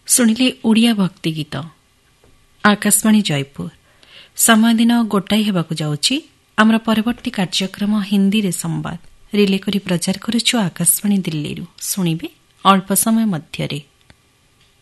ଶୁଣିଲେ ଓଡ଼ିଆ ଭକ୍ତି ଗୀତ। ଆକାଶବାଣୀ ଜୟପୁର। ସମୟ ଦିନ 1 ହେବାକୁ ଯାଉଛି। ଆମର ପରବର୍ତ୍ତୀ କାର୍ଯ୍ୟକ୍ରମ ହିନ୍ଦୀରେ ସମ୍ବାଦ ରିଲେ କରି ପ୍ରଚାର କରୁଛୁ ଆକାଶବାଣୀ ଦିଲ୍ଲୀରୁ। ଶୁଣିବେ ଅଳ୍ପ ସମୟ ମଧ୍ୟରେ।